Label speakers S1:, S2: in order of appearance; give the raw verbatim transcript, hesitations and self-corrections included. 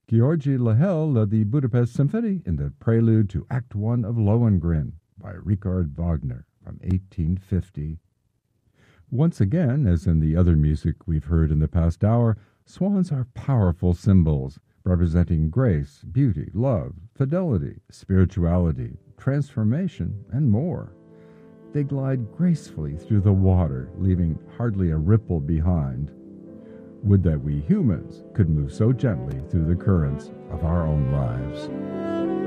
S1: Georgi Lahel led the Budapest Symphony in the prelude to Act One of Lohengrin by Richard Wagner from eighteen fifty. Once again, as in the other music we've heard in the past hour, swans are powerful symbols representing grace, beauty, love, fidelity, spirituality, transformation, and more. They glide gracefully through the water, leaving hardly a ripple behind. Would that we humans could move so gently through the currents of our own lives.